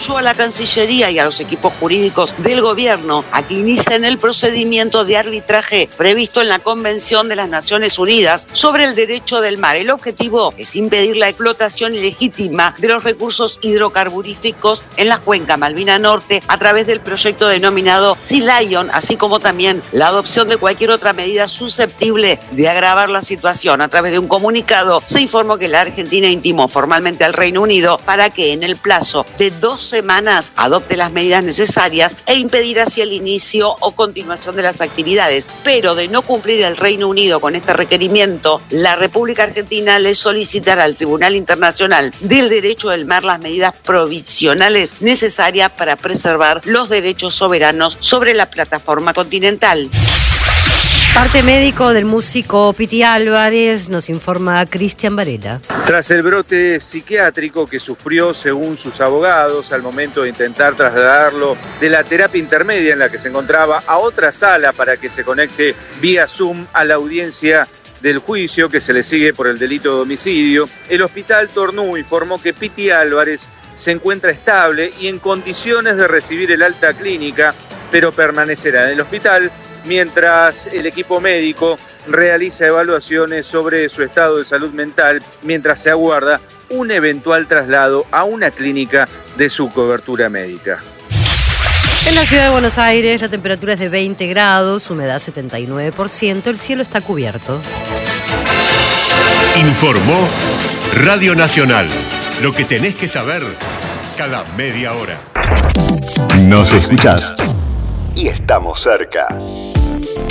instruyó a la Cancillería y a los equipos jurídicos del gobierno a que inicien el procedimiento de arbitraje previsto en la Convención de las Naciones Unidas sobre el derecho del mar. El objetivo es impedir la explotación ilegítima de los recursos hidrocarburíficos en la cuenca Malvina Norte a través del proyecto denominado Sea Lion, así como también la adopción de cualquier otra medida susceptible de agravar la situación. A través de un comunicado se informó que la Argentina intimó formalmente al Reino Unido para que en el plazo de 2 semanas adopte las medidas necesarias e impedir así el inicio o continuación de las actividades. Pero de no cumplir el Reino Unido con este requerimiento, la República Argentina le solicitará al Tribunal Internacional del Derecho del Mar las medidas provisionales necesarias para preservar los derechos soberanos sobre la plataforma continental. Parte médico del músico Piti Álvarez, nos informa Cristian Varela. Tras el brote psiquiátrico que sufrió, según sus abogados, al momento de intentar trasladarlo de la terapia intermedia en la que se encontraba a otra sala para que se conecte vía Zoom a la audiencia del juicio que se le sigue por el delito de homicidio, el Hospital Tornú informó que Piti Álvarez se encuentra estable y en condiciones de recibir el alta clínica, pero permanecerá en el hospital mientras el equipo médico realiza evaluaciones sobre su estado de salud mental, mientras se aguarda un eventual traslado a una clínica de su cobertura médica. En la ciudad de Buenos Aires la temperatura es de 20 grados, humedad 79%, el cielo está cubierto. Informó Radio Nacional. Lo que tenés que saber cada media hora. Nos escuchás y estamos cerca.